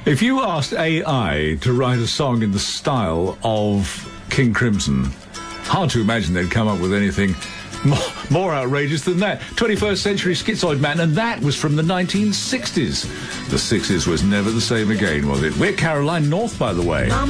If you asked AI to write a song in the style of King Crimson, hard to imagine they'd come up with anything more outrageous than that. 21st Century Schizoid Man, and that was from the 1960s. The 60s was never the same again, was it? We're Caroline North, by the way.